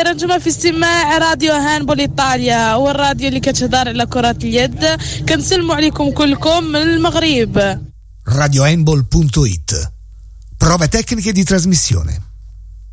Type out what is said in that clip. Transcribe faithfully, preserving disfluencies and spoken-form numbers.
رنجمة في استماع راديو هاندبول إيطاليا والراديو اللي كتهدر على كرة اليد. كنسلموا عليكم كلكم من المغرب. radio handball punto it. Prove tecniche di trasmissione.